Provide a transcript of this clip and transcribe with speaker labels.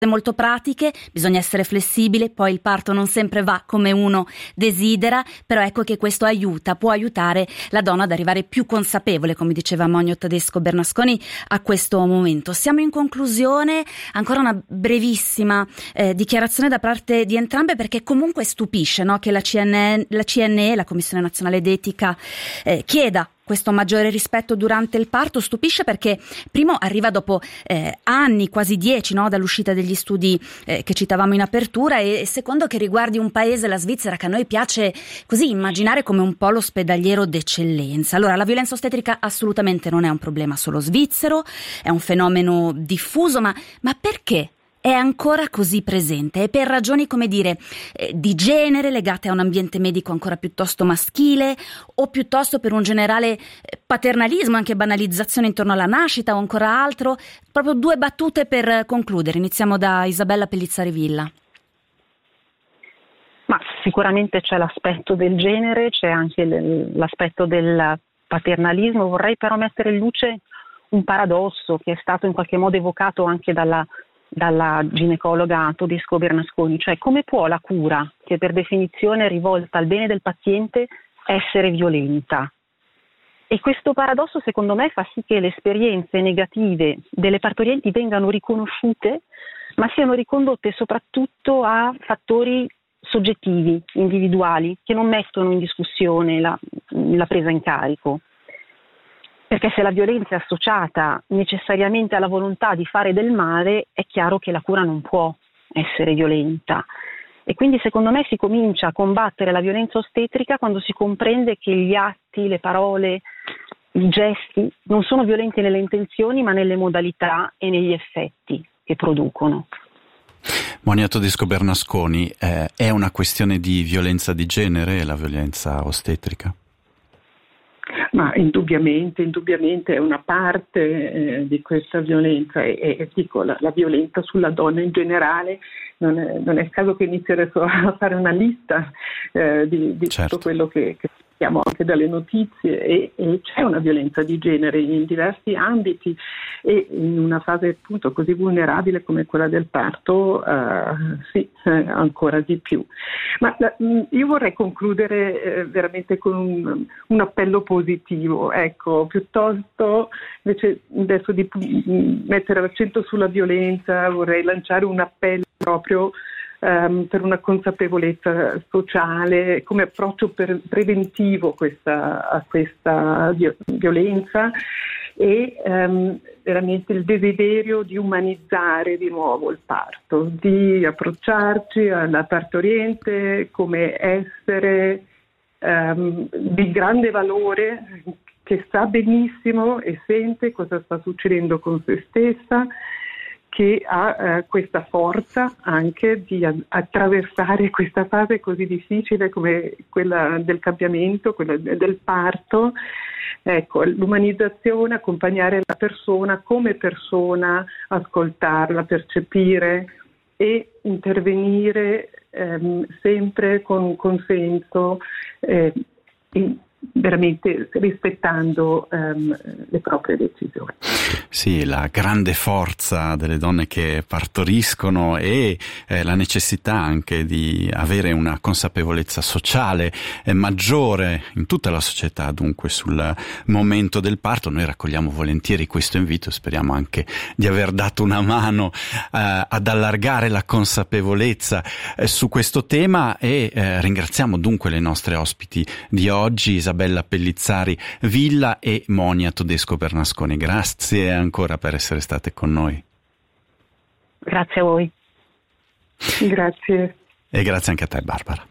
Speaker 1: molto pratiche, bisogna essere flessibile, poi il parto non sempre va come uno desidera, però ecco che questo può aiutare la donna ad arrivare più consapevole, come diceva Monio Tedesco Bernasconi, a questo momento. Siamo in conclusione, ancora una brevissima dichiarazione da parte di entrambe, perché comunque stupisce, no, che la CNE, la Commissione Nazionale d'Etica, chieda questo maggiore rispetto durante il parto. Stupisce perché primo arriva dopo anni, quasi 10, no, dall'uscita degli studi che citavamo in apertura, e secondo che riguardi un paese, la Svizzera, che a noi piace così immaginare come un polo ospedaliero d'eccellenza. Allora, la violenza ostetrica assolutamente non è un problema solo svizzero, è un fenomeno diffuso, ma perché è ancora così presente? E per ragioni, come dire, di genere, legate a un ambiente medico ancora piuttosto maschile, o piuttosto per un generale paternalismo, anche banalizzazione intorno alla nascita, o ancora altro? Proprio 2 battute per concludere. Iniziamo da Isabella Pellizzari Villa.
Speaker 2: Ma sicuramente c'è l'aspetto del genere, c'è anche l'aspetto del paternalismo. Vorrei però mettere in luce un paradosso che è stato in qualche modo evocato anche dalla ginecologa Tedesco Bernasconi, cioè come può la cura, che per definizione è rivolta al bene del paziente, essere violenta? E questo paradosso secondo me fa sì che le esperienze negative delle partorienti vengano riconosciute, ma siano ricondotte soprattutto a fattori soggettivi, individuali, che non mettono in discussione la presa in carico. Perché se la violenza è associata necessariamente alla volontà di fare del male, è chiaro che la cura non può essere violenta. E quindi secondo me si comincia a combattere la violenza ostetrica quando si comprende che gli atti, le parole, i gesti non sono violenti nelle intenzioni, ma nelle modalità e negli effetti che producono.
Speaker 3: Monia Tedesco Bernasconi, è una questione di violenza di genere la violenza ostetrica?
Speaker 4: Ma indubbiamente è una parte di questa violenza e dico la violenza sulla donna in generale non è il caso che inizi adesso a fare una lista di
Speaker 3: certo.
Speaker 4: Tutto quello che sappiamo anche dalle notizie e c'è una violenza di genere in diversi ambiti e in una fase appunto così vulnerabile come quella del parto ancora di più. Ma io vorrei concludere veramente con un appello positivo, ecco, piuttosto invece adesso di mettere l'accento sulla violenza vorrei lanciare un appello proprio per una consapevolezza sociale come approccio preventivo a questa violenza e veramente il desiderio di umanizzare di nuovo il parto, di approcciarci alla partoriente come essere di grande valore che sa benissimo e sente cosa sta succedendo con se stessa, che ha questa forza anche di attraversare questa fase così difficile come quella del cambiamento, quella del parto. Ecco, l'umanizzazione, accompagnare la persona come persona, ascoltarla, percepire e intervenire sempre con un consenso, veramente rispettando le proprie decisioni.
Speaker 3: Sì, la grande forza delle donne che partoriscono e la necessità anche di avere una consapevolezza sociale maggiore in tutta la società, dunque sul momento del parto. Noi raccogliamo volentieri questo invito, speriamo anche di aver dato una mano ad allargare la consapevolezza su questo tema e ringraziamo dunque le nostre ospiti di oggi, Isabella Pellizzari Villa e Monia Tedesco Bernasconi. Grazie ancora per essere state con noi.
Speaker 2: Grazie a voi.
Speaker 4: Grazie.
Speaker 3: E grazie anche a te, Barbara.